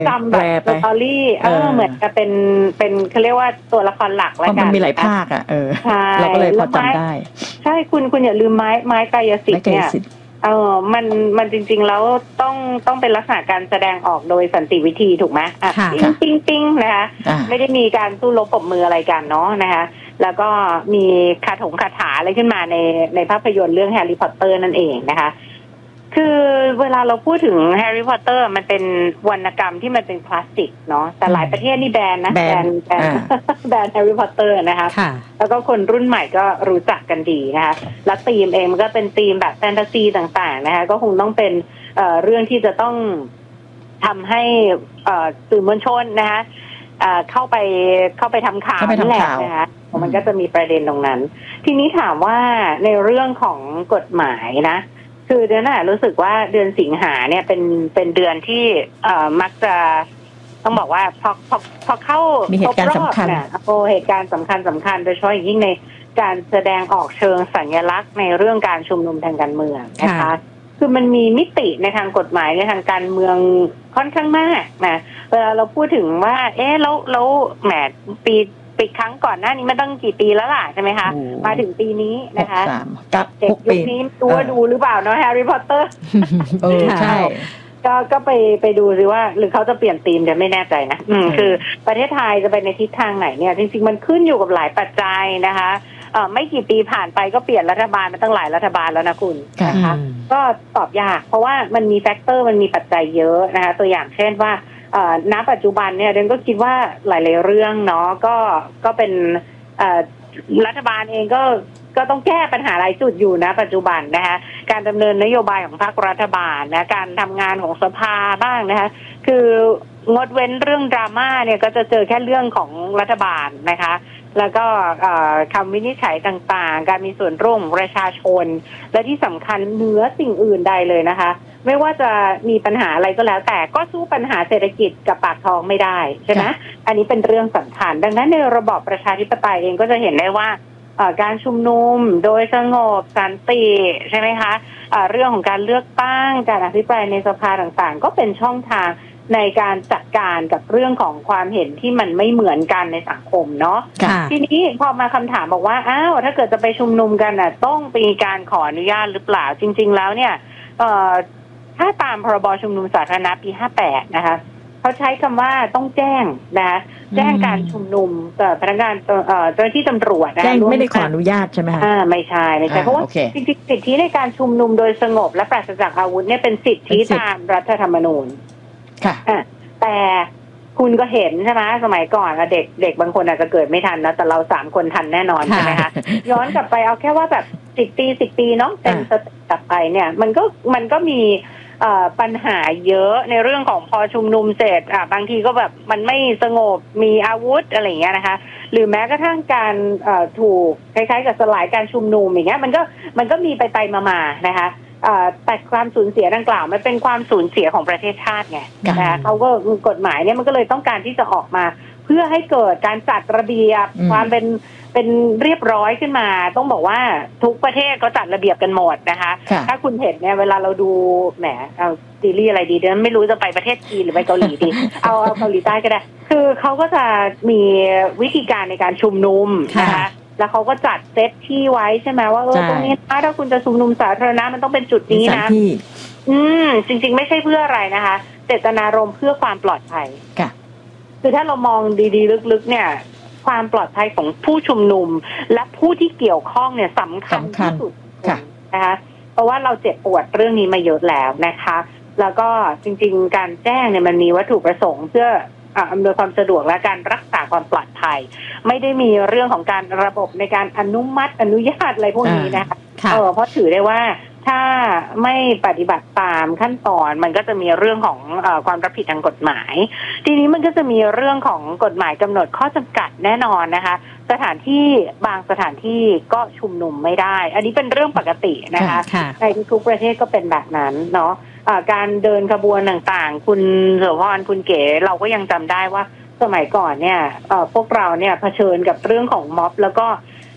จำแบบสตอรี่เหมือนจะเป็นเขาเรียกว่าตัวละครหลักแล้วกันมันมีหลายภาคเราก็เลยพอจำได้ใช่คุณอย่าลืมไม้กายสิทธิ์เนี่ยมันจริงๆแล้วต้องเป็นลักษณะการแสดงออกโดยสันติวิธีถูกไหมปิ้งนะคะไม่ได้มีการสู้รบปรบมืออะไรกันเนาะนะคะแล้วก็มีคาถาอะไรขึ้นมาในภาพยนตร์เรื่องแฮร์รี่พอตเตอร์นั่นเองนะคะคือเวลาเราพูดถึงแฮร์รี่พอตเตอร์มันเป็นวรรณกรรมที่มันเป็นคลาสสิกเนาะแต่หลายประเทศนี่แบนแฮร์รี่พอตเตอร์นะคะแล้วก็คนรุ่นใหม่ก็รู้จักกันดีนะคะแล้วธีมเองมันก็เป็นธีมแบบแฟนตาซีต่างๆนะคะก็คงต้องเป็นเรื่องที่จะต้องทำให้สื่อมวลชนนะคะเข้าไปทำข่าวนั่นแหละนะคะมันก็จะมีประเด็นตรงนั้นทีนี้ถามว่าในเรื่องของกฎหมายนะคือเดือนน่ะรู้สึกว่าเดือนสิงหาเนี่ยเป็นเดือนที่มักจะต้องบอกว่าพอเข้ามีเหตุการณ์สำคัญเหตุการณ์สำคัญโดยเฉพาะอย่างยิ่งในการแสดงออกเชิงสัญลักษณ์ในเรื่องการชุมนุมทางการเมืองนะคะคือมันมีมิติในทางกฎหมายในทางการเมืองค่อนข้างมากนะเวลาเราพูดถึงว่าแล้วแหมปีครั้งก่อนหน้านี้มันตั้งกี่ปีแล้วล่ะใช่ไหมคะมาถึงปีนี้นะคะเด็กยุคนี้ดูหรือเปล่าเนาะแฮร์รี่พอตเตอร์ใช่ก็ไปดูสิว่าหรือเขาจะเปลี่ยนธีมจะไม่แน่ใจนะคือประเทศไทยจะไปในทิศทางไหนเนี่ยจริงๆมันขึ้นอยู่กับหลายปัจจัยนะคะไม่กี่ปีผ่านไปก็เปลี่ยนรัฐบาลมาตั้งหลายรัฐบาลแล้วนะคุณนะคะก็ตอบยากเพราะว่ามันมีแฟกเตอร์มันมีปัจจัยเยอะนะคะตัวอย่างเช่นว่าณปัจจุบันเนี่ยเดนก็คิดว่าหลายๆเรื่องเนาะก็เป็นรัฐบาลเองก็ต้องแก้ปัญหาหลายจุดอยู่นะปัจจุบันนะคะการดำเนินนโยบายของพรรครัฐบาลนะการทำงานของสภาบ้างนะคะคืองดเว้นเรื่องดราม่าเนี่ยก็จะเจอแค่เรื่องของรัฐบาลนะคะแล้วก็คำวินิจฉัยต่างๆการมีส่วนร่วมของประชาชนและที่สำคัญเหนือสิ่งอื่นใดเลยนะคะไม่ว่าจะมีปัญหาอะไรก็แล้วแต่ก็สู้ปัญหาเศรษฐกิจกับปากท้องไม่ได้ใช่ไหมอันนี้เป็นเรื่องสำคัญดังนั้นในระบอบประชาธิปไตยเองก็จะเห็นได้ว่าการชุมนุมโดยสงบสันติใช่ไหมคะเรื่องของการเลือกตั้งการอภิปรายในสภาต่างๆก็เป็นช่องทางในการจัดการกับเรื่องของความเห็นที่มันไม่เหมือนกันในสังคมเนาะทีนี้พอมาคำถามบอกว่าอ้าวถ้าเกิดจะไปชุมนุมกันต้องมีการขออนุญาตหรือเปล่าจริงๆแล้วเนี่ยถ้าตามพรบชุมนุมสาธารณะปี58นะคะเขาใช้คำว่าต้องแจ้งนะแจ้งการชุมนุมกับพนักงานเจ้าหน้าที่ตำรวจนะแจ้งไม่ได้ขออนุญาตใช่ไหมคะไม่ใช่เพราะว่าจริงๆสิทธิในการชุมนุมโดยสงบและปราศจากอาวุธเนี่ยเป็นสิทธิตามรัฐธรรมนูญค่ะแต่คุณก็เห็นใช่ไหมสมัยก่อนเด็กบางคนอาจจะเกิดไม่ทันนะแต่เรา3คนทันแน่นอนใช่ไหมคะย้อนกลับไปเอาแค่ว่าแบบ10 ปีเนาะเต็มสเต็ปกลับไปเนี่ยมันก็มีปัญหาเยอะในเรื่องของพอชุมนุมเสร็จบางทีก็แบบมันไม่สงบมีอาวุธอะไรอย่างเงี้ยนะคะหรือแม้กระทั่งการถูกคล้ายๆกับสลายการชุมนุมอย่างเงี้ยมันก็มีไปมานะคะแต่ความสูญเสียดังกล่าวมันเป็นความสูญเสียของประเทศชาติไงนะคะเขาก็กฎหมายเนี่ยมันก็เลยต้องการที่จะออกมาเพื่อให้เกิดการจัดระเบียบความเป็นเรียบร้อยขึ้นมาต้องบอกว่าทุกประเทศก็จัดระเบียบกันหมดนะคะถ้าคุณเห็นเนี่ยเวลาเราดูแหมเอาซีรีส์อะไรดีเดี๋ยวไม่รู้จะไปประเทศจีนหรือไปเกาหลีดีเอาเกาหลีใต้ก็ได้คือเขาก็จะมีวิธีการในการชุมนุมนะคะแล้วเขาก็จัดเซตที่ไว้ใช่ไหมว่าตรงนี้ถ้าคุณจะชุมนุมสาธารณะมันต้องเป็นจุดนี้นะจริงๆไม่ใช่เพื่ออะไรนะคะเจตนารมณ์เพื่อความปลอดภัยคือถ้าเรามองดีๆลึกๆเนี่ยความปลอดภัยของผู้ชุมนุมและผู้ที่เกี่ยวข้องเนี่ยสำคัญที่สุดนะคะเพราะว่าเราเจ็บปวดเรื่องนี้มาเยอะแล้วนะคะแล้วก็จริงๆการแจ้งเนี่ยมันมีวัตถุประสงค์เพื่ออำนวยความสะดวกและการรักษาความปลอดภัยไม่ได้มีเรื่องของการระบบในการอนุญาตอะไรพวกนี้นะคะเพราะถือได้ว่าถ้าไม่ปฏิบัติตามขั้นตอนมันก็จะมีเรื่องของความรับผิดทางกฎหมายทีนี้มันก็จะมีเรื่องของกฎหมายกำหนดข้อจำกัดแน่นอนนะคะสถานที่บางสถานที่ก็ชุมนุมไม่ได้อันนี้เป็นเรื่องปกตินะคะในทุกประเทศก็เป็นแบบนั้นเนาะการเดินขบวนต่างๆคุณเสวรคุณเก๋เราก็ยังจำได้ว่าสมัยก่อนเนี่ยพวกเราเนี่ยเผชิญกับเรื่องของม็อบแล้วก็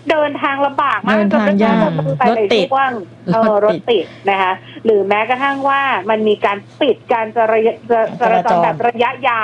เดินทางลำบากมากเดินทางยากไปในช่วงรถติดนะคะหรือแม้กระทั่งว่ามันมีการปิดการจราจรแบบระยะยาว